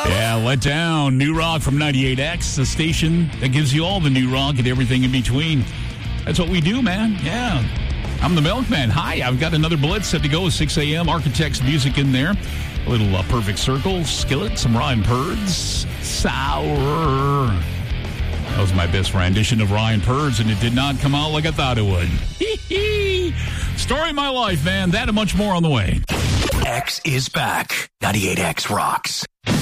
Yeah, Let Down. New rock from 98X, the station that gives you all the new rock and everything in between. That's what we do, man. Yeah. I'm the Milkman. Hi, I've got another blitz set to go at 6 a.m. Architects music in there. A little Perfect Circle, Skillet, some Ryan Purds, Sour. That was my best rendition of Ryan Purds, and it did not come out like I thought it would. Story of my life, man. That and much more on the way. X is back. 98X rocks.